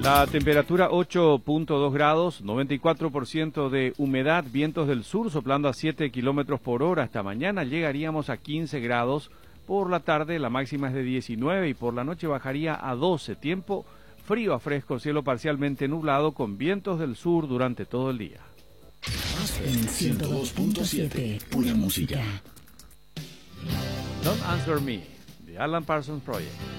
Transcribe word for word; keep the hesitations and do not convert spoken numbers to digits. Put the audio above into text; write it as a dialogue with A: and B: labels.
A: La temperatura ocho punto dos grados, noventa y cuatro por ciento de humedad, vientos del sur soplando a siete kilómetros por hora. Esta mañana llegaríamos a quince grados, por la tarde la máxima es de diecinueve y por la noche bajaría a doce. Tiempo frío a fresco, cielo parcialmente nublado con vientos del sur durante todo el día.
B: En ciento dos punto siete, pura música.
A: Don't Answer Me, de Alan Parsons Project.